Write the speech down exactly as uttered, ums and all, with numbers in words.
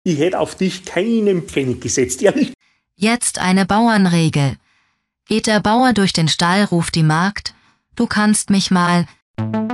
Ich hätte auf dich keinen Pfennig gesetzt, ehrlich. Jetzt eine Bauernregel. Geht der Bauer durch den Stall, ruft die Magd: Du kannst mich mal...